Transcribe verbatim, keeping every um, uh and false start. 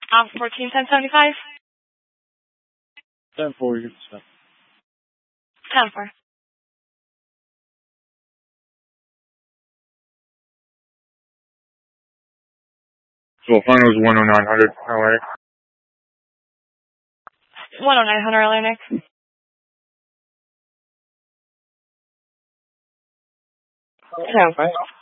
Um, fourteen ten seventy five. Ten four, you can stop. Ten four. So final is one oh nine hundred Atlantic. One oh nine hundred Atlantic. Ten five.